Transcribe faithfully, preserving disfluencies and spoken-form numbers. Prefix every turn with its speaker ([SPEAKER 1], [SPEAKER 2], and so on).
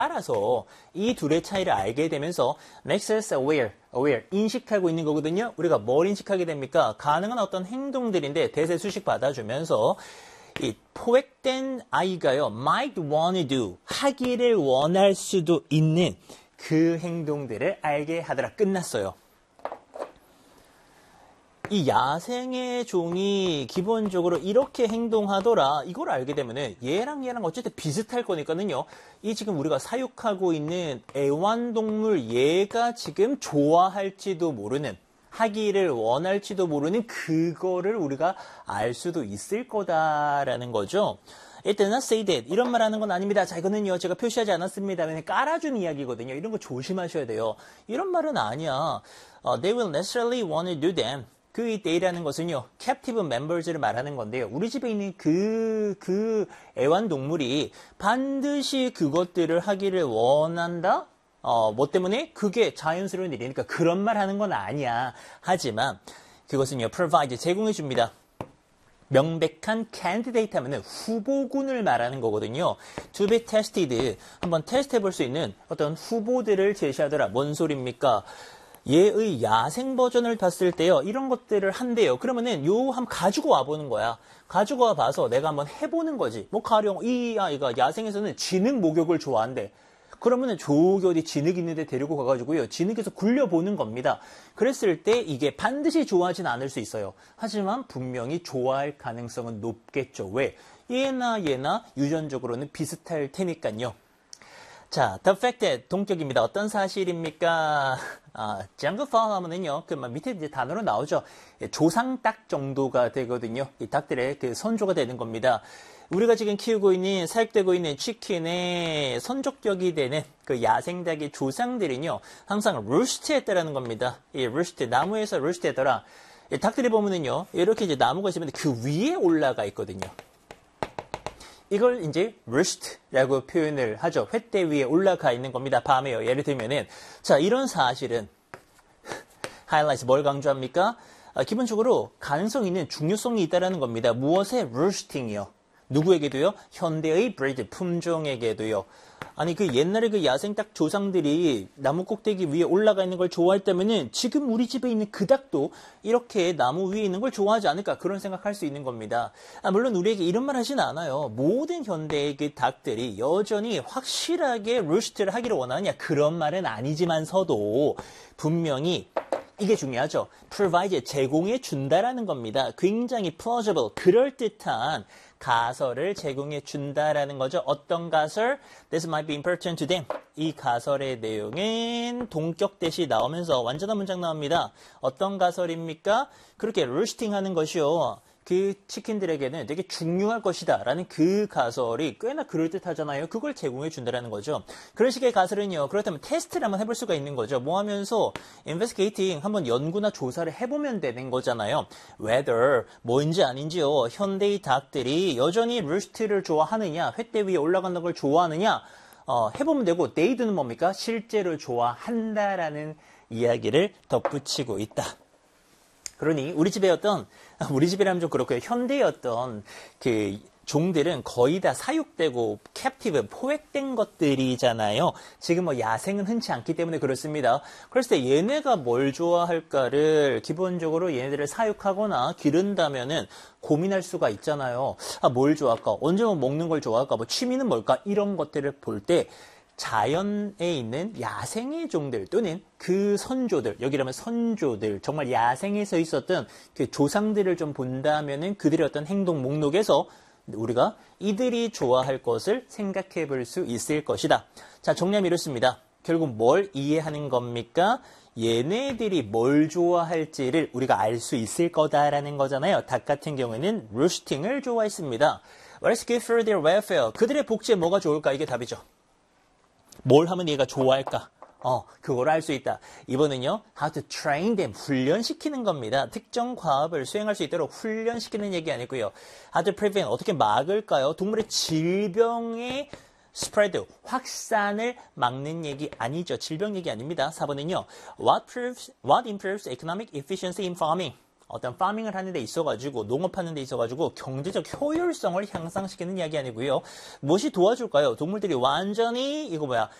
[SPEAKER 1] 알아서 이 둘의 차이를 알게 되면서 makes us aware, aware, 인식하고 있는 거거든요. 우리가 뭘 인식하게 됩니까? 가능한 어떤 행동들인데 대세 수식 받아주면서 이 포획된 아이가요, might want to do, 하기를 원할 수도 있는 그 행동들을 알게 하더라. 끝났어요. 이 야생의 종이 기본적으로 이렇게 행동하더라. 이걸 알게 되면은 얘랑 얘랑 어쨌든 비슷할 거니까는요. 이 지금 우리가 사육하고 있는 애완동물 얘가 지금 좋아할지도 모르는, 하기를 원할지도 모르는 그거를 우리가 알 수도 있을 거다라는 거죠. It does not say that. 이런 말 하는 건 아닙니다. 자, 이거는요, 제가 표시하지 않았습니다. 그냥 깔아준 이야기거든요. 이런 거 조심하셔야 돼요. 이런 말은 아니야. Uh, they will necessarily want to do them. 그 they라는 것은요, captive members를 말하는 건데요. 우리 집에 있는 그, 그 애완동물이 반드시 그것들을 하기를 원한다? 어, 뭐 때문에? 그게 자연스러운 일이니까 그런 말 하는 건 아니야. 하지만 그것은요, provide, 제공해 줍니다. 명백한 candidate 하면은 후보군을 말하는 거거든요. To be tested, 한번 테스트 해볼 수 있는 어떤 후보들을 제시하더라. 뭔 소리입니까? 얘의 야생 버전을 봤을 때요, 이런 것들을 한대요. 그러면은 요 한번 가지고 와보는 거야. 가지고 와봐서 내가 한번 해보는 거지. 뭐 가령 이 아이가 야생에서는 진흙 목욕을 좋아한대. 그러면은 저기 어디 진흙 있는데 데리고 가가지고요, 진흙에서 굴려보는 겁니다. 그랬을 때 이게 반드시 좋아하진 않을 수 있어요. 하지만 분명히 좋아할 가능성은 높겠죠. 왜? 얘나 얘나 유전적으로는 비슷할 테니까요. 자, the fact that 동격입니다. 어떤 사실입니까? 아, jungle fowl 하면은요, 그 밑에 이제 단어로 나오죠. 조상 닭 정도가 되거든요. 이 닭들의 그 선조가 되는 겁니다. 우리가 지금 키우고 있는, 사육되고 있는 치킨의 선족격이 되는 그 야생닭의 조상들은요, 항상 루스트 했다라는 겁니다. 이 루스트, 나무에서 루스트 했더라. 닭들이 보면은요, 이렇게 이제 나무가 있으면 그 위에 올라가 있거든요. 이걸 이제 루스트라고 표현을 하죠. 횃대 위에 올라가 있는 겁니다. 밤에요. 예를 들면은, 자, 이런 사실은 하이라이트 뭘 강조합니까? 아, 기본적으로 가능성 있는 중요성이 있다라는 겁니다. 무엇의 루스팅이요? 누구에게도요? 현대의 브리드 품종에게도요. 아니 그 옛날에 그 야생닭 조상들이 나무 꼭대기 위에 올라가 있는 걸 좋아했다면은 지금 우리 집에 있는 그 닭도 이렇게 나무 위에 있는 걸 좋아하지 않을까, 그런 생각할 수 있는 겁니다. 아, 물론 우리에게 이런 말 하진 않아요. 모든 현대의 그 닭들이 여전히 확실하게 루스트를 하기를 원하느냐, 그런 말은 아니지만서도 분명히 이게 중요하죠. provide, 제공해 준다라는 겁니다. 굉장히 plausible, 그럴듯한 가설을 제공해 준다라는 거죠. 어떤 가설? This might be important to them. 이 가설의 내용은 동격 대시 나오면서 완전한 문장 나옵니다. 어떤 가설입니까? 그렇게 루스팅 하는 것이요, 그 치킨들에게는 되게 중요할 것이다 라는 그 가설이 꽤나 그럴듯하잖아요. 그걸 제공해 준다라는 거죠. 그런 식의 가설은요, 그렇다면 테스트를 한번 해볼 수가 있는 거죠. 뭐 하면서 investigating, 한번 연구나 조사를 해보면 되는 거잖아요. whether, 뭐인지 아닌지요, 현대의 닭들이 여전히 루스트를 좋아하느냐, 횃대 위에 올라가는 걸 좋아하느냐, 어, 해보면 되고, they도는 뭡니까? 실제로 좋아한다라는 이야기를 덧붙이고 있다. 그러니 우리 집의 어떤, 우리 집이라면 좀 그렇고요, 현대의 어떤 그 종들은 거의 다 사육되고 캡티브, 포획된 것들이잖아요. 지금 뭐 야생은 흔치 않기 때문에 그렇습니다. 그랬을 때 얘네가 뭘 좋아할까를 기본적으로 얘네들을 사육하거나 기른다면은 고민할 수가 있잖아요. 아, 뭘 좋아할까? 언제 뭐 먹는 걸 좋아할까? 뭐 취미는 뭘까? 이런 것들을 볼 때 자연에 있는 야생의 종들 또는 그 선조들, 여기라면 선조들, 정말 야생에서 있었던 그 조상들을 좀 본다면은 그들의 어떤 행동 목록에서 우리가 이들이 좋아할 것을 생각해 볼 수 있을 것이다. 자, 정리하면 이렇습니다. 결국 뭘 이해하는 겁니까? 얘네들이 뭘 좋아할지를 우리가 알 수 있을 거다라는 거잖아요. 닭 같은 경우에는 루스팅을 좋아했습니다. What's good for their welfare? 그들의 복지에 뭐가 좋을까? 이게 답이죠. 뭘 하면 얘가 좋아할까? 어, 그걸 알 수 있다. 이번은요, how to train them, 훈련시키는 겁니다. 특정 과업을 수행할 수 있도록 훈련시키는 얘기 아니고요. how to prevent, 어떻게 막을까요? 동물의 질병의 spread, 확산을 막는 얘기 아니죠. 질병 얘기 아닙니다. 사 번은요, what, proves, what improves economic efficiency in farming? 어떤 파밍을 하는 데 있어가지고 농업하는 데 있어가지고 경제적 효율성을 향상시키는 이야기 아니고요. 무엇이 도와줄까요? 동물들이 완전히 이거 뭐야